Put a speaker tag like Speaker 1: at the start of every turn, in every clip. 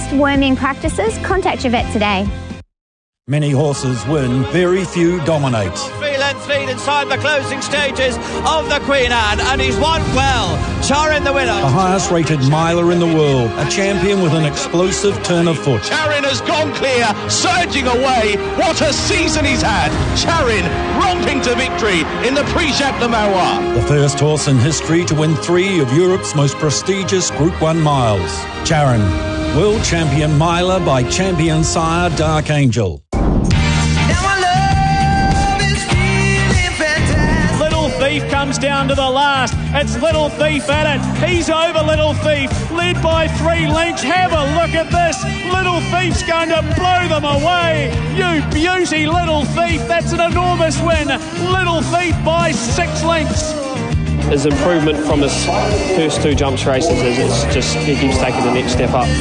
Speaker 1: Breast worming practices? Contact your vet today.
Speaker 2: Many horses win, very few dominate.
Speaker 3: 3 length lead inside the closing stages of the Queen Anne, and he's won well. Charin the winner.
Speaker 2: The highest rated miler in the world, a champion with an explosive turn of foot.
Speaker 4: Charin has gone clear, surging away. What a season he's had. Charin romping to victory in the Prix Jacques Le Marois.
Speaker 2: The first horse in history to win 3 of Europe's most prestigious Group 1 miles. Charin, world champion miler by champion sire Dark Angel.
Speaker 5: Thief comes down to the last. It's Little Thief at it. He's over Little Thief, led by 3 lengths. Have a look at this. Little Thief's going to blow them away. You beauty, Little Thief. That's an enormous win. Little Thief by 6 lengths.
Speaker 6: His improvement from his first 2 jumps races is just, he keeps taking the next step up.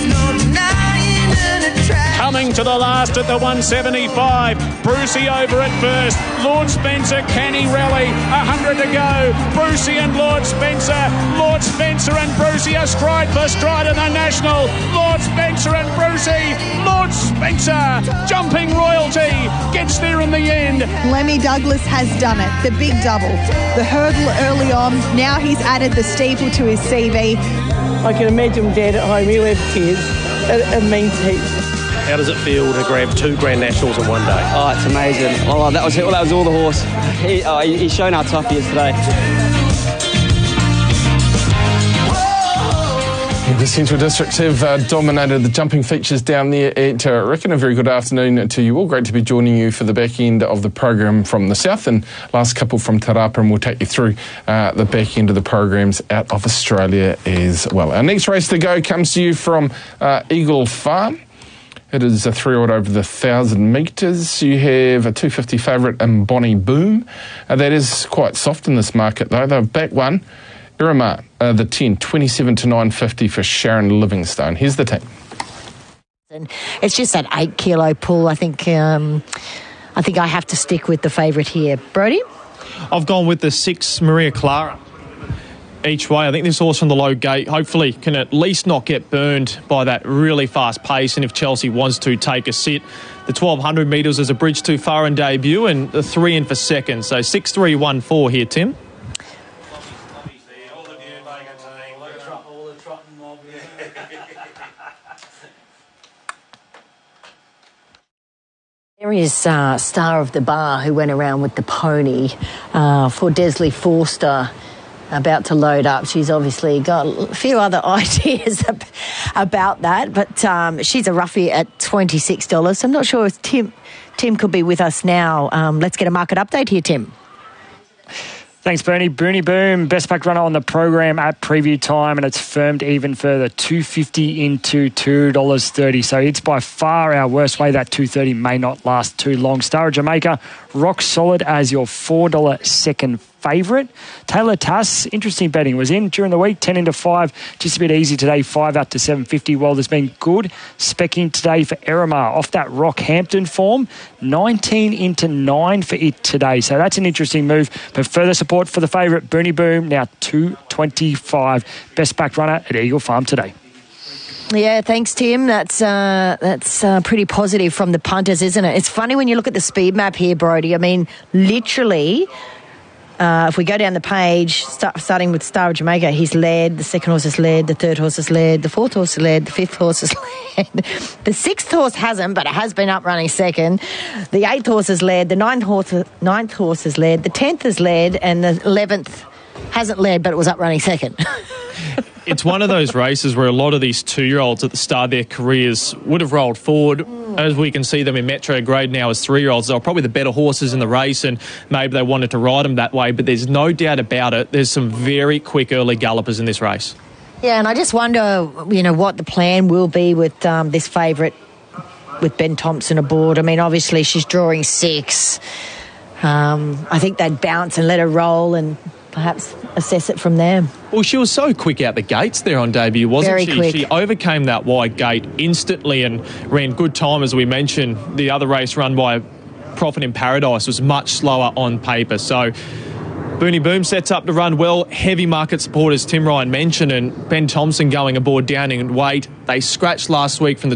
Speaker 5: Coming to the last at the 175. Brucey over at first. Lord Spencer, can he rally? 100 to go. Brucey and Lord Spencer. Lord Spencer and Brucey are stride for stride in the National. Lord Spencer and Brucey. Lord Spencer, jumping royalty, gets there in the end.
Speaker 7: Lemmy Douglas has done it. The big double. The hurdle early on. Now he's added the steeple to his CV.
Speaker 8: I can imagine Dad at home. He'll have tears. It means heaps.
Speaker 6: How does it feel to grab 2 Grand Nationals in one day?
Speaker 9: Oh, it's amazing. Oh, that was all the horse. He's shown how tough he is today.
Speaker 10: The Central Districts have dominated the jumping features down there at Rickon. A very good afternoon to you all. Great to be joining you for the back end of the program from the south, and last couple from Te Rapa, and we'll take you through the back end of the programs out of Australia as well. Our next race to go comes to you from Eagle Farm. It is a 3-year-old over the 1,000 metres. You have a 250 favourite in Bonnie Boom. That is quite soft in this market, though. They've back one. Irima, the 10, 27 to 950 for Sharon Livingstone. Here's the team.
Speaker 11: It's just that 8 kilo pull. I think I have to stick with the favourite here. Brody?
Speaker 12: I've gone with the 6 Maria Clara. Each way. I think this horse from the low gate hopefully can at least not get burned by that really fast pace, and if Chelsea wants to take a sit, the 1,200 metres is a bridge too far in debut, and the 3 in for second. So 6-3-1-4 here, Tim.
Speaker 11: There is Star of the Bar, who went around with the pony for Desley Forster, about to load up. She's obviously got a few other ideas about that, but she's a roughie at $26. I'm not sure if Tim could be with us now. Let's get a market update here, Tim.
Speaker 13: Thanks, Bernie. Booney Boom, best back runner on the program at preview time, and it's firmed even further, $2.50 into $2.30. So it's by far our worst way. That $2.30 may not last too long. Star of Jamaica, rock solid as your $4 second favourite. Taylor Tass, interesting betting, was in during the week, 10 into 5, just a bit easy today, 5 out to 750. Well, there's been good specking today for Erimar off that Rockhampton form, 19 into 9 for it today. So that's an interesting move, but further support for the favourite, Booney Boom, now $2.25. Best back runner at Eagle Farm today.
Speaker 11: Yeah, thanks, Tim. That's pretty positive from the punters, isn't it? It's funny when you look at the speed map here, Brody. I mean, literally, if we go down the page, starting with Star of Jamaica, he's led, the second horse is led, the third horse is led, the fourth horse is led, the fifth horse is led. The sixth horse hasn't, but it has been up running second. The eighth horse is led, the ninth horse is led, the 10th is led, and the 11th hasn't led, but it was up running second.
Speaker 12: It's one of those races where a lot of these 2-year-olds at the start of their careers would have rolled forward. As we can see them in Metro Grade now as 3-year-olds, they're probably the better horses in the race, and maybe they wanted to ride them that way, but there's no doubt about it, there's some very quick early gallopers in this race.
Speaker 11: Yeah, and I just wonder, what the plan will be with this favourite, with Ben Thompson aboard. I mean, obviously she's drawing 6. I think they'd bounce and let her roll and perhaps assess it from there.
Speaker 12: Well, she was so quick out the gates there on debut, wasn't she?
Speaker 11: Quick.
Speaker 12: She overcame that wide gate instantly and ran good time, as we mentioned. The other race run by Profit in Paradise was much slower on paper. So Booney Boom sets up to run well. Heavy market support, as Tim Ryan mentioned, and Ben Thompson going aboard down in weight. They scratched last week from the